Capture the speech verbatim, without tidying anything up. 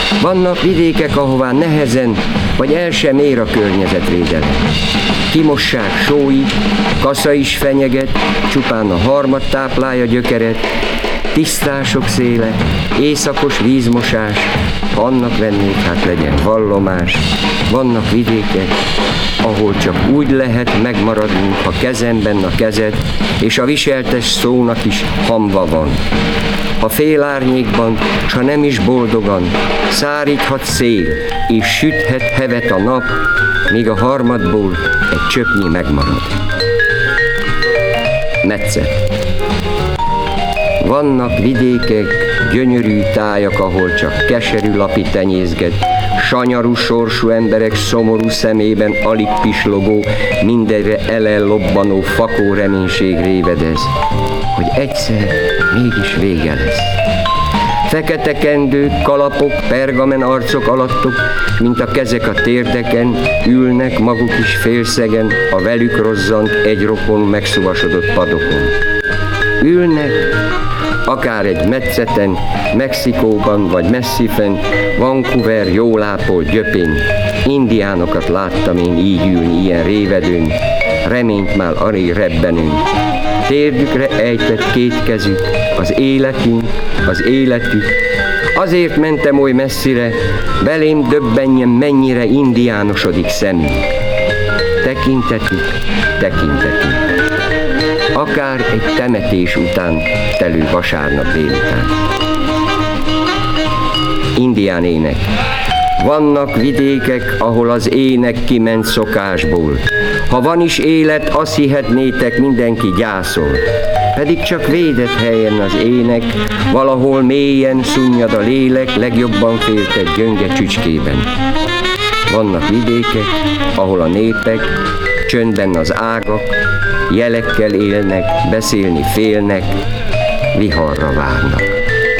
Vannak vidékek, ahová nehezen vagy el sem ér a környezetvédelem. Kimossák sóit, kasza is fenyeget, csupán a harmad táplálja gyökeret, tisztások széle, éjszakos vízmosás, ha annak vennék, hát legyen vallomás. Vannak vidékek, ahol csak úgy lehet megmaradnunk, ha kezemben a kezed, és a viseltes szónak is hamva van. A félárnyékban, s ha nem is boldogan, száríthat szél, és süthet hevet a nap, míg a harmadból egy csöpnyi megmarad. Metszet. Vannak vidékek, gyönyörű tájak, ahol csak keserű lapi tenyészget, sanyarú sorsú emberek szomorú szemében alig pislogó, mindenre elellobbanó fakó reménység révedez, hogy egyszer mégis vége lesz. Fekete kendők, kalapok, pergamen arcok alattok, mint a kezek a térdeken, ülnek maguk is félszegen a velük rozzant egy rokon megszuvasodott padokon. Ülnek, akár egy metszeten, Mexikóban vagy messzifen, Vancouver jól ápolt gyöpén. Indiánokat láttam én így ülni ilyen révedőn, reményt már aré rebbenünk. Térdükre ejtett két kezük, az életünk, az életük. Azért mentem oly messzire, belém döbbenjen, mennyire indiánosodik szemünk. Tekintetük, tekintetünk. Akár egy temetés után, telő vasárnap délután. Indián ének. Vannak vidékek, ahol az ének kiment szokásból. Ha van is élet, azt hihetnétek, mindenki gyászol. Pedig csak védett helyen az ének, valahol mélyen szunnyad a lélek, legjobban féltett gyönge csücskében. Vannak vidékek, ahol a népek, csöndben az ágak, jelekkel élnek, beszélni félnek, viharra várnak.